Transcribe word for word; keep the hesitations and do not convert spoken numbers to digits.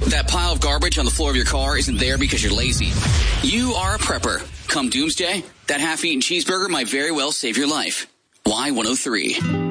That pile of garbage on the floor of your car isn't there because you're lazy. You are a prepper. Come doomsday, that half-eaten cheeseburger might very well save your life. Y one oh three.